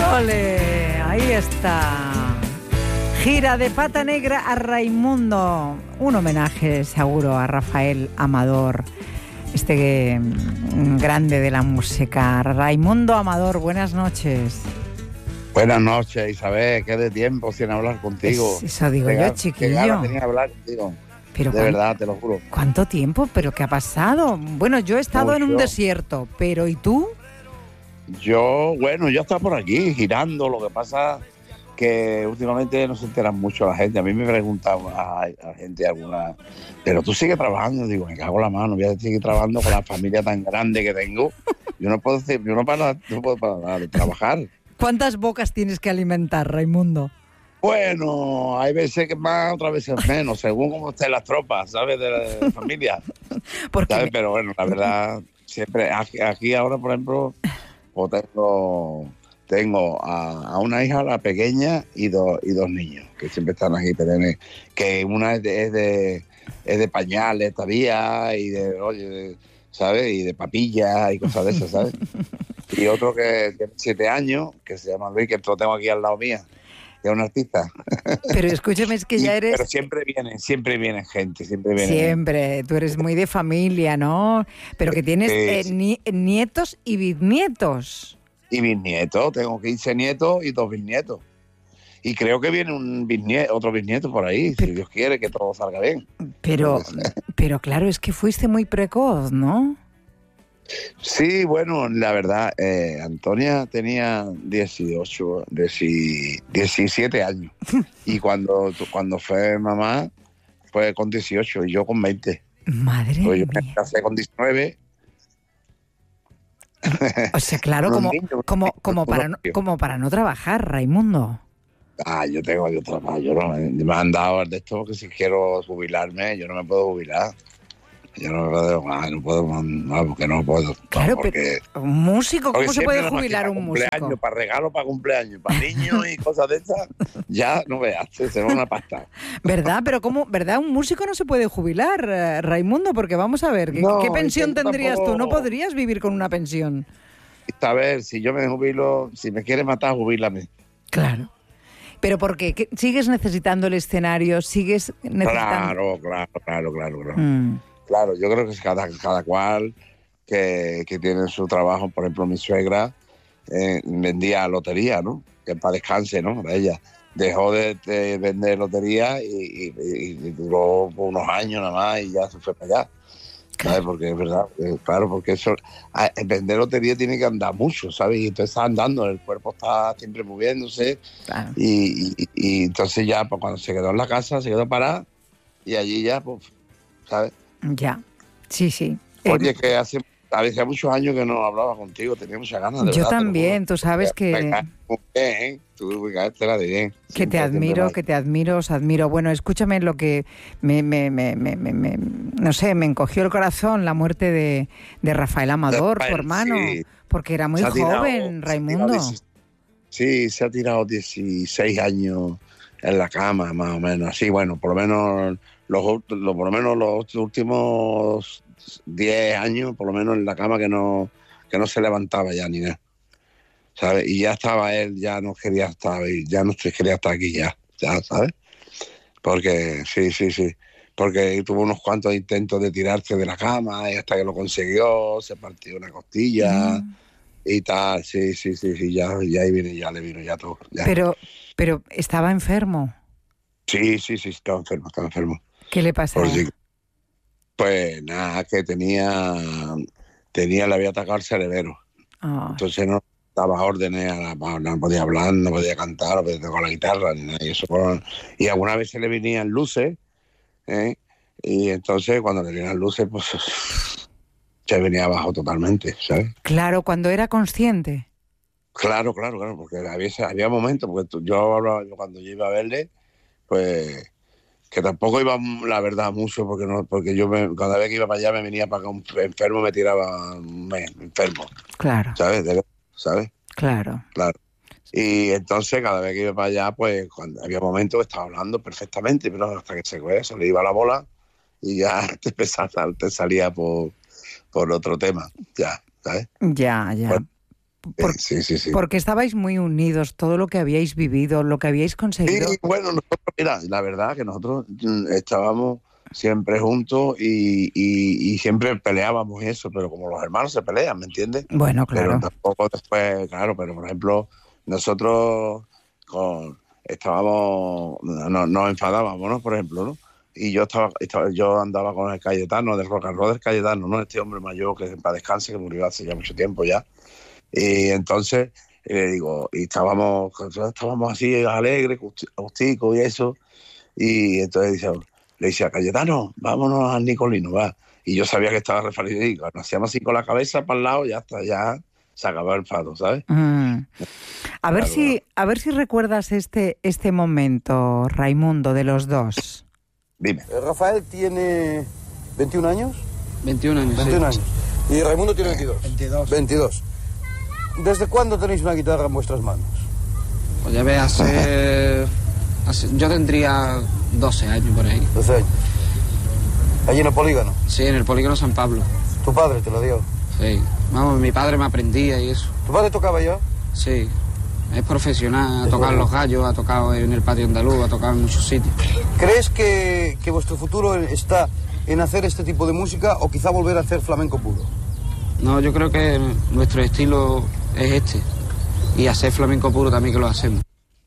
Ole, ahí está. Gira de Pata Negra a Raimundo. Un homenaje seguro a Rafael Amador, este grande de la música. Raimundo Amador, buenas noches. Buenas noches, Isabel. Qué de tiempo sin hablar contigo. Eso digo yo, chiquillo. Qué ganas tenía de hablar contigo. Pero de verdad, te lo juro. ¿Cuánto tiempo? ¿Pero qué ha pasado? Bueno, yo he estado en un desierto, pero ¿y tú? Yo he estado por aquí girando. Lo que pasa que últimamente no se enteran mucho la gente. A mí me preguntaba a gente alguna, pero tú sigues trabajando. Digo, me cago en la mano, voy a seguir trabajando con la familia tan grande que tengo. Yo no puedo parar de trabajar. ¿Cuántas bocas tienes que alimentar, Raimundo? Bueno, hay veces que más, otras veces menos, según cómo estén las tropas, ¿sabes? De la familia. ¿Sabes? Pero bueno, la verdad, siempre, aquí ahora, por ejemplo, tengo a una hija, la pequeña, y dos niños, que siempre están aquí, que una es de pañales todavía, y ¿sabes? Y de papillas y cosas de esas, ¿sabes? Y otro que tiene 7 años, que se llama Luis, que lo tengo aquí al lado mía, que es un artista. Pero escúchame, es que ya eres... Pero siempre viene gente, Siempre, tú eres muy de familia, ¿no? Pero que tienes nietos y bisnietos. Y bisnietos, tengo 15 nietos y 2 bisnietos. Y creo que viene otro bisnieto por ahí, si Dios quiere, que todo salga bien. Pero claro, es que fuiste muy precoz, ¿no? Sí, bueno, la verdad, Antonia tenía 17 años. Y cuando fue mamá, fue con 18 y yo con 20. Madre mía. Yo me casé con 19. O sea, claro, como para no trabajar, Raimundo. Yo trabajo, me han dado de esto que si quiero jubilarme, yo no me puedo jubilar. Yo no puedo, porque no puedo. Claro, pero un músico, ¿cómo se puede jubilar un músico? Para regalos, para cumpleaños, para niños y cosas de esas, ya no veas, se va una pasta. ¿Verdad? Pero ¿cómo? ¿Verdad? Un músico no se puede jubilar, Raimundo, porque vamos a ver, ¿qué pensión tendrías tú? ¿No podrías vivir con una pensión? A ver, si yo me jubilo, si me quieres matar, jubílame. Claro. ¿Pero por qué? ¿Sigues necesitando el escenario? ¿Sigues necesitando...? Claro. Claro, yo creo que es cada cual que tiene su trabajo. Por ejemplo, mi suegra vendía lotería, ¿no? Que para descanse, ¿no? Para ella. Dejó de vender lotería y duró unos años nada más y ya se fue para allá. ¿Sabes? Porque es verdad, claro, porque eso, vender lotería tiene que andar mucho, ¿sabes? Y entonces está andando, el cuerpo está siempre moviéndose. Claro. Y entonces ya, pues cuando se quedó en la casa, se quedó parada y allí ya, pues, ¿sabes? Ya, sí. Oye, que hace muchos años que no hablaba contigo, tenía muchas ganas de yo verdad. Yo también, tú sabes que... Tú caíste la de bien. Que te admiro, os admiro. Bueno, escúchame lo que no sé, me encogió el corazón la muerte de Rafael Amador, tu hermano, porque era muy joven, Raimundo. Se ha tirado 16 años en la cama, más o menos. Sí, bueno, por lo menos los últimos 10 años, por lo menos en la cama que no se levantaba ya ni nada. ¿Sabes? Y ya estaba él, ya no quería estar aquí ya, ¿sabes? Porque sí, porque tuvo unos cuantos intentos de tirarse de la cama y hasta que lo consiguió, se partió una costilla y tal, sí, ya ahí le vino ya todo. Ya. Pero ¿estaba enfermo? Sí, estaba enfermo. ¿Qué le pasaba? Pues nada, que le había atacado el cerebro. Entonces no daba órdenes, no podía hablar, no podía cantar, no podía tocar la guitarra, ni nada. Y alguna vez se le venían luces, y entonces cuando le venían luces, pues se venía abajo totalmente, ¿sabes? Claro, cuando era consciente. Claro, porque había momentos, porque yo cuando yo iba a verle, pues que tampoco iba, la verdad, mucho, porque yo cada vez que iba para allá me venía para acá un enfermo, me tiraba enfermo. Claro. ¿Sabes? Claro. Y entonces cada vez que iba para allá, pues cuando había momentos que estaba hablando perfectamente, pero hasta que se le iba la bola y ya te salía por otro tema, ya, ¿sabes? Ya. Sí. Porque estabais muy unidos, todo lo que habíais vivido, lo que habíais conseguido. Sí, bueno, nosotros, mira, la verdad que nosotros estábamos siempre juntos y siempre peleábamos y eso, pero como los hermanos se pelean, ¿me entiendes? Bueno, claro. Pero tampoco después, claro, pero por ejemplo, nosotros nos enfadábamos, ¿no? Por ejemplo, ¿no? Y yo andaba con el Cayetano, del rock and roll del Cayetano, ¿no? Este hombre mayor que para descanse, que murió hace ya mucho tiempo ya. Y entonces, le digo, y estábamos así alegres, justicos y eso. Y entonces le decía, Cayetano, vámonos al Nicolino, va. Y yo sabía que estaba referido y cuando hacíamos así con la cabeza para el lado, ya está, ya se acabó el fado, ¿sabes? A ver si recuerdas este momento, Raimundo, de los dos. Dime. Rafael tiene 21 años. 21 años. 21 años. Y Raimundo tiene 22. 22. ¿Desde cuándo tenéis una guitarra en vuestras manos? Pues ya ves, yo tendría 12 años por ahí. 12 años. ¿Allí en el polígono? Sí, en el polígono San Pablo. ¿Tu padre te lo dio? Sí. Vamos, mi padre me aprendía y eso. ¿Tu padre tocaba ya? Sí. Es profesional, ha tocado en Los Gallos, ha tocado en el Patio Andaluz, ha tocado en muchos sitios. ¿Crees que vuestro futuro está en hacer este tipo de música o quizá volver a hacer flamenco puro? No, yo creo que nuestro estilo es este. Y hacer flamenco puro también que lo hacemos.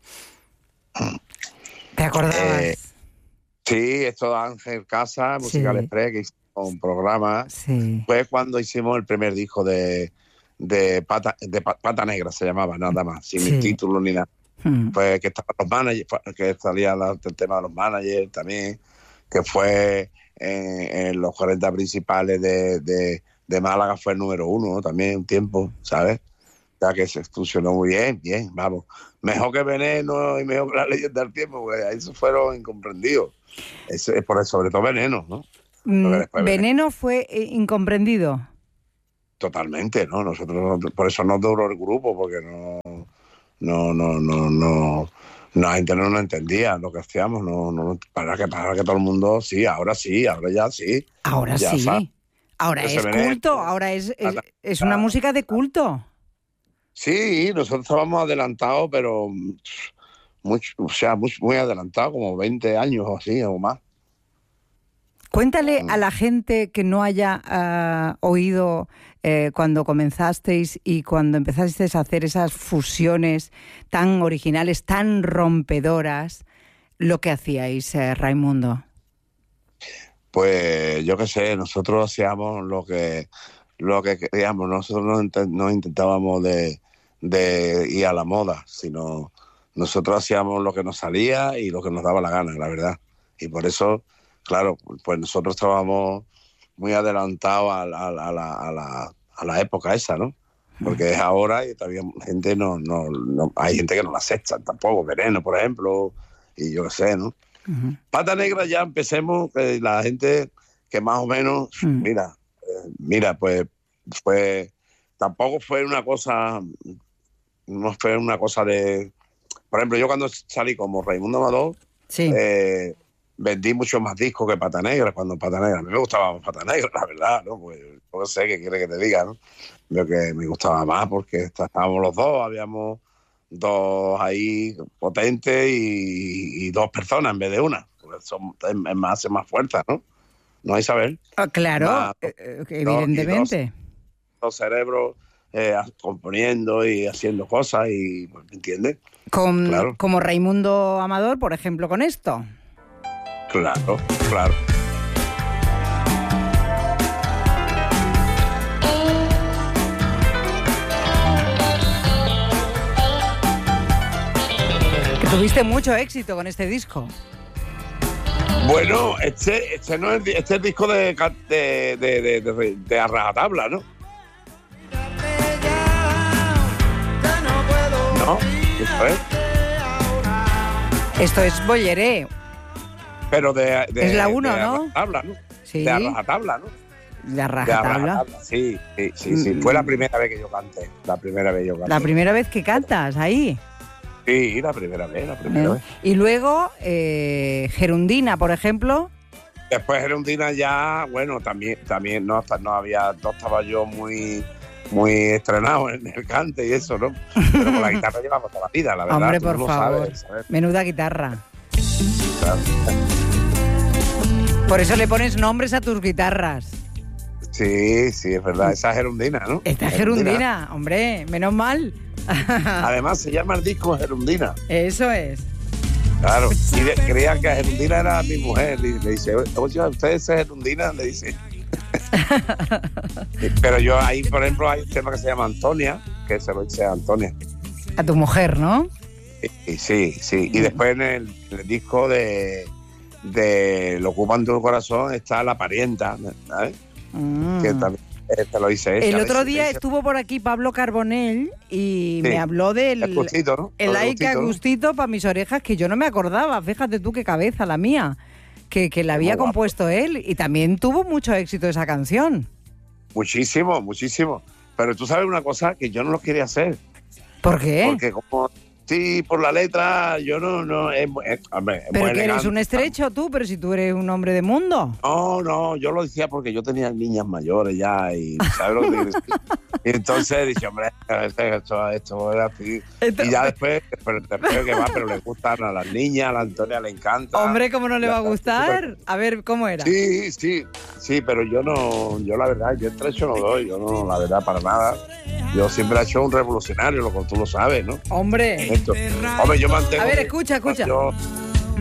¿Te acordabas? Sí, esto de Ángel Casa, Musical Express, que hicimos un programa. Sí. Fue cuando hicimos el primer disco de Pata Negra, se llamaba, nada más, sin título ni nada. Pues que estaban los managers, que salía el tema de los managers también, que fue en los 40 principales de Málaga, fue el número 1, ¿no? También un tiempo, ¿sabes? Ya que se funcionó muy bien, vamos. Mejor que Veneno y mejor que La Leyenda del Tiempo, porque esos fueron incomprendidos. Sobre todo Veneno, ¿no? Veneno fue incomprendido. Totalmente, ¿no? Nosotros, por eso no duró el grupo, porque la gente no nos entendía lo que hacíamos, para que todo el mundo, ahora ya sí. Ahora ya sí. Sabe. Ahora es culto, ahora es una música de culto. Sí, nosotros estábamos adelantados, pero muy adelantados, como 20 años o así, o más. Cuéntale a la gente que no haya oído cuando comenzasteis y cuando empezasteis a hacer esas fusiones tan originales, tan rompedoras, lo que hacíais, Raimundo. Pues yo qué sé, nosotros hacíamos lo que queríamos, nosotros no intentábamos de ir a la moda, sino nosotros hacíamos lo que nos salía y lo que nos daba la gana, la verdad. Y por eso, claro, pues nosotros estábamos muy adelantados a la época esa, ¿no? Porque es ahora y todavía gente hay gente que no la acepta tampoco, Veneno, por ejemplo, y yo qué sé, ¿no? Uh-huh. Pata Negra ya empecemos, la gente que más o menos, mira, pues tampoco fue una cosa, no fue una cosa de, por ejemplo, yo cuando salí como Raimundo Amador, vendí muchos más discos que Pata Negra, cuando Pata Negra, a mí me gustaba más Pata Negra, la verdad, ¿no? Pues no sé qué quiere que te diga, ¿no? Lo que me gustaba más porque estábamos los dos, habíamos dos ahí potentes y dos personas en vez de una, porque hace más fuerza, ¿no? No hay saber. Claro, evidentemente. Dos cerebros componiendo y haciendo cosas, y ¿me entiendes? Claro. Como Raimundo Amador, por ejemplo, con esto. Claro. Que tuviste mucho éxito con este disco. Bueno, este no es el disco de a rajatabla, ¿no? No, esto es Bolleré. Pero es la 1, ¿no? Rajatabla, ¿no? Sí. De a rajatabla, ¿no? De a rajatabla. Sí. Fue la primera vez que yo canté. La primera vez que cantas ahí. Sí, la primera vez. Y luego, Gerundina, por ejemplo. Después Gerundina ya, bueno, también no estaba yo muy muy estrenado en el cante y eso, ¿no? Pero con la guitarra llevamos toda la vida, la verdad. Hombre, tú por lo favor. sabes. Menuda guitarra. Claro. Por eso le pones nombres a tus guitarras. Sí, sí, es verdad. Esa es Gerundina, ¿no? Esta es Gerundina, hombre, menos mal. Además, se llama el disco Gerundina. Eso es. Claro. Y creía que Gerundina era mi mujer. Y le dice, oye, ¿usted es Gerundina? Le dice. Pero yo ahí, por ejemplo, hay un tema que se llama Antonia, que se lo dice a Antonia. A tu mujer, ¿no? Sí. Y después en el disco de Lo ocupan tu corazón está La parienta, ¿sabes? Que también te lo hice ella. El otro día estuvo por aquí Pablo Carbonell y me habló del el gustito, ¿no? el Ay, que gustito para mis orejas, que yo no me acordaba. Fíjate tú qué cabeza la mía, que la había compuesto él, y también tuvo mucho éxito esa canción. Muchísimo. Pero tú sabes una cosa, que yo no lo quería hacer. ¿Por qué? Porque como... Sí, por la letra, yo no hombre, pero que eres elegante, un estrecho tú, pero si tú eres un hombre de mundo. No, yo lo decía porque yo tenía niñas mayores ya y ¿sabes lo que te quiero decir? Y entonces dije, hombre, esto era así. Y ya después que va, pero le gustan a las niñas, a la Antonia le encanta. Hombre, ¿cómo no le va a gustar? A ver, ¿cómo era? Sí, pero yo la verdad, yo estrecho no doy, yo no, la verdad, para nada. Yo siempre he hecho un revolucionario, tú lo sabes, ¿no? Hombre, Hombre, yo mantengo... a ver, escucha. Yo